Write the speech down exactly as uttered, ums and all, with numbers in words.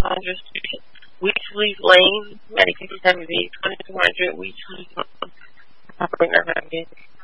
hundred Street, Weechley Lane, Medicaid seven B, twenty-two hundred Weechley.